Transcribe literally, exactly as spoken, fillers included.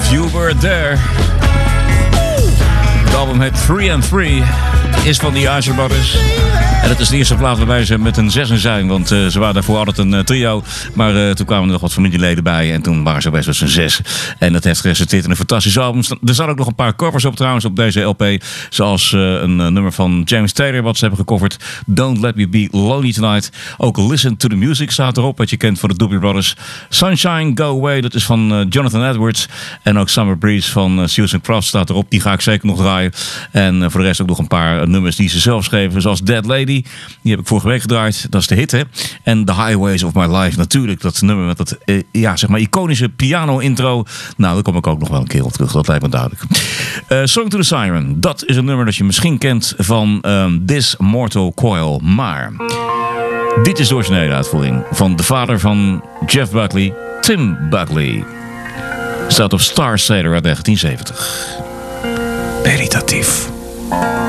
You Were There. Het album heet three and three. Is van de Isley Brothers. En het is de eerste plaat waarbij ze met een zessen zijn. Want uh, ze waren daarvoor altijd een uh, trio. Maar uh, toen kwamen er nog wat familieleden bij. En toen waren ze best met z'n zes. En dat heeft geresulteerd in een fantastisch album. Er staan ook nog een paar covers op trouwens op deze L P. Zoals uh, een uh, nummer van James Taylor wat ze hebben gecoverd. Don't Let Me Be Lonely Tonight. Ook Listen to the Music staat erop. Wat je kent van de Doobie Brothers. Sunshine Go Away. Dat is van uh, Jonathan Edwards. En ook Summer Breeze van uh, Susan Croft staat erop. Die ga ik zeker nog draaien. En uh, voor de rest ook nog een paar uh, nummers die ze zelf schreven. Zoals Dead Lady. Die heb ik vorige week gedraaid. Dat is de hit, hè? En The Highways of My Life. Natuurlijk, dat nummer met dat uh, ja, zeg maar iconische piano-intro. Nou, daar kom ik ook nog wel een keer op terug. Dat lijkt me duidelijk. Uh, Song to the Siren. Dat is een nummer dat je misschien kent van um, This Mortal Coil. Maar dit is de originele uitvoering van de vader van Jeff Buckley, Tim Buckley. Staat op Star Sailor uit negentien zeventig. Meditatief.